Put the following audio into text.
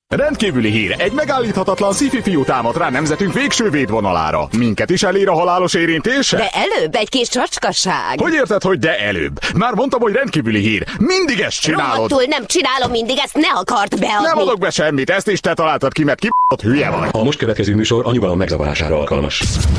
Rendkívüli hír, egy megállíthatatlan sci-fi fiú támad rá nemzetünk végső védvonalára. Minket is elér a halálos érintése? De előbb egy kis csacskaság. Hogy érted, hogy de előbb? Már mondtam, hogy rendkívüli hír. Mindig ezt csinálod. Rohadtul nem csinálom mindig, ezt ne akart beadni. Nem adok be semmit, ezt is te találtad ki, mert hülye vagy. A most következő műsor a nyugalom megzavarására alkalmas.